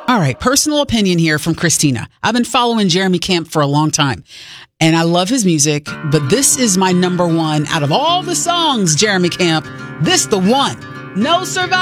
All right, personal opinion here from Christina. I've been following Jeremy Camp for a long time, and I love his music, but this is my number one out of all the songs, Jeremy Camp. This the one. No Survivor.